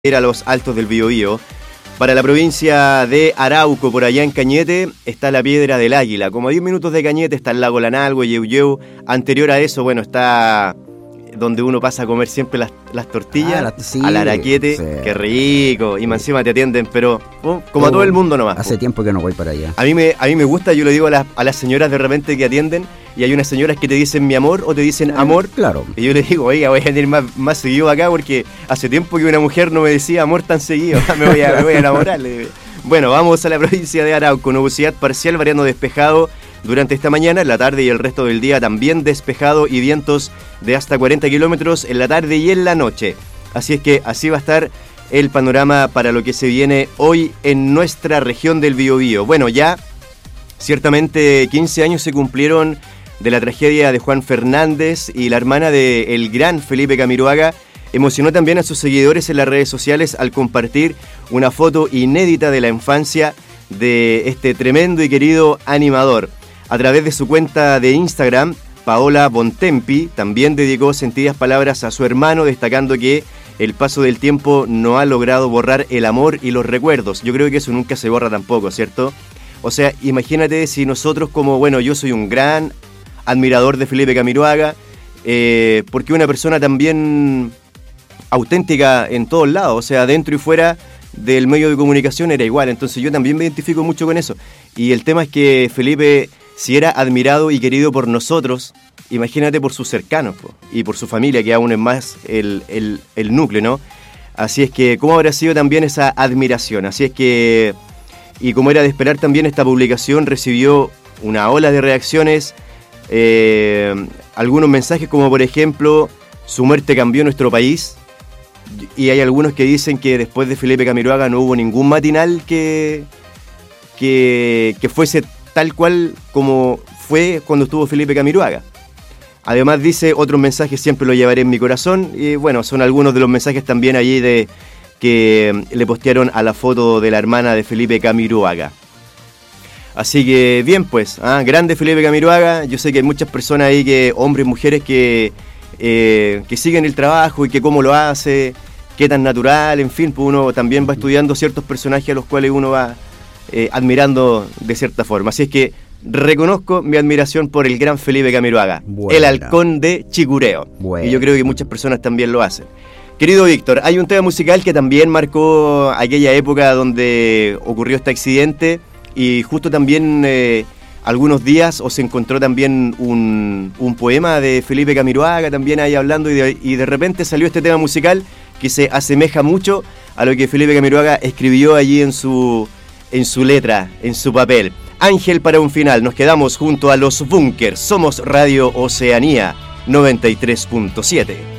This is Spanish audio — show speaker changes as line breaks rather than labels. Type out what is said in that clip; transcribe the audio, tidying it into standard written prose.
a los altos del Biobío. Para la provincia de Arauco, por allá en Cañete, está la Piedra del Águila. Como a 10 minutos de Cañete está el lago Lanalgo, Yeuyeu. Anterior a eso, bueno, está donde uno pasa a comer siempre las tortillas,
sí,
al Araquete. Sí. Qué rico. Y más encima te atienden, pero como a todo el mundo nomás.
Hace tiempo que no voy para allá.
A mí me gusta, yo le digo a las señoras de repente que atienden, y hay unas señoras que te dicen mi amor o te dicen amor.
Claro.
Y yo le digo, oiga, voy a venir más seguido acá porque hace tiempo que una mujer no me decía amor tan seguido. me voy a enamorar. Bueno, vamos a la provincia de Arauco. Nubosidad parcial, variando despejado durante esta mañana, en la tarde y el resto del día también despejado y vientos de hasta 40 kilómetros en la tarde y en la noche. Así es que así va a estar el panorama para lo que se viene hoy en nuestra región del Biobío. Bueno, ya ciertamente 15 años se cumplieron de la tragedia de Juan Fernández, y la hermana del gran Felipe Camiroaga emocionó también a sus seguidores en las redes sociales al compartir una foto inédita de la infancia de este tremendo y querido animador. A través de su cuenta de Instagram, Paola Bontempi también dedicó sentidas palabras a su hermano, destacando que el paso del tiempo no ha logrado borrar el amor y los recuerdos. Yo creo que eso nunca se borra tampoco, ¿cierto? O sea, imagínate si nosotros yo soy un gran admirador de Felipe Camiroaga, porque una persona también auténtica en todos lados, o sea, dentro y fuera del medio de comunicación era igual. Entonces yo también me identifico mucho con eso. Y el tema es que Felipe, si era admirado y querido por nosotros, imagínate por sus cercanos y por su familia, que aún es más el núcleo, ¿no? Así es que, ¿cómo habrá sido también esa admiración? Así es que, y como era de esperar también, esta publicación recibió una ola de reacciones, algunos mensajes como por ejemplo, su muerte cambió nuestro país, y hay algunos que dicen que después de Felipe Camiroaga no hubo ningún matinal que fuese tal cual como fue cuando estuvo Felipe Camiroaga. Además dice, otros mensajes siempre lo llevaré en mi corazón, y bueno, son algunos de los mensajes también allí que le postearon a la foto de la hermana de Felipe Camiroaga. Así que bien pues, grande Felipe Camiroaga. Yo sé que hay muchas personas ahí, hombres y mujeres que siguen el trabajo y que cómo lo hace, qué tan natural, en fin, pues uno también va estudiando ciertos personajes a los cuales uno va admirando de cierta forma. Así es que reconozco mi admiración por el gran Felipe Camiroaga, el halcón de Chicureo. Bueno. Y yo creo que muchas personas también lo hacen. Querido Víctor, hay un tema musical que también marcó aquella época donde ocurrió este accidente, y justo también algunos días se encontró también un poema de Felipe Camiroaga también ahí hablando, y de repente salió este tema musical que se asemeja mucho a lo que Felipe Camiroaga escribió allí en su letra, en su papel. Ángel para un final, nos quedamos junto a Los Bunkers. Somos Radio Oceanía 93.7.